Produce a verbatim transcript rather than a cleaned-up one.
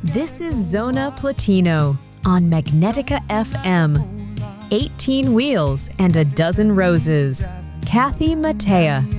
This is Zona Platino on Magnetica F M. eighteen wheels and a dozen roses. Kathy Mattea.